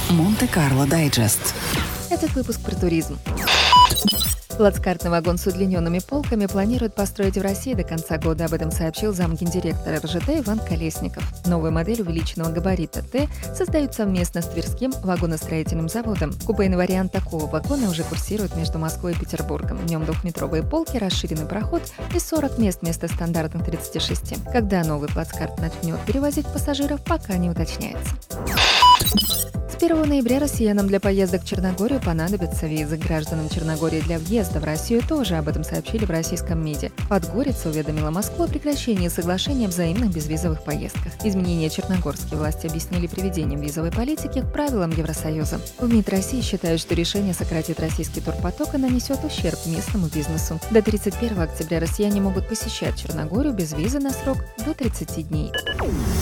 Монте-Карло Дайджест. Этот выпуск про туризм. Плацкартный вагон с удлиненными полками планируют построить в России до конца года. Об этом сообщил замгендиректора РЖД Иван Колесников. Новая модель увеличенного габарита Т создают совместно с Тверским вагоностроительным заводом. Купейный вариант такого вагона уже курсирует между Москвой и Петербургом. В нем двухметровые полки, расширенный проход и 40 мест вместо стандартных 36. Когда новый плацкарт начнет перевозить пассажиров, пока не уточняется. С 1 ноября россиянам для поездок в Черногорию понадобятся визы. Гражданам Черногории для въезда в Россию тоже. Об этом сообщили в российском МИДе. Подгорица уведомила Москву о прекращении соглашения о взаимных безвизовых поездках. Изменения черногорские власти объяснили приведением визовой политики к правилам Евросоюза. В МИД России считают, что решение сократит российский турпоток и нанесет ущерб местному бизнесу. До 31 октября россияне могут посещать Черногорию без визы на срок до 30 дней.